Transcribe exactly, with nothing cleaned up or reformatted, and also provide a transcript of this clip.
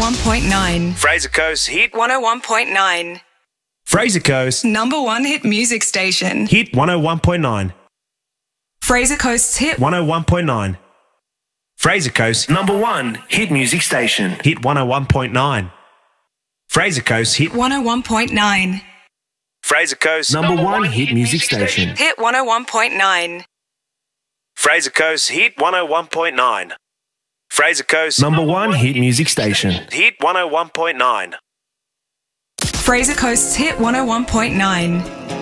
one point nine. Fraser Coast Hit one oh one point nine. Fraser Coast Number one hit music station. Hit one oh one point nine. Fraser Coast's Hit one oh one point nine. Fraser Coast number one hit music station. Hit one oh one point nine. Fraser Coast Hit one oh one point nine. Fraser Coast number one hit music station. Hit one oh one point nine. Fraser Coast Hit one oh one point nine. Fraser Coast number one hit music station. Hit one oh one point nine. Fraser Coast's Hit one oh one point nine.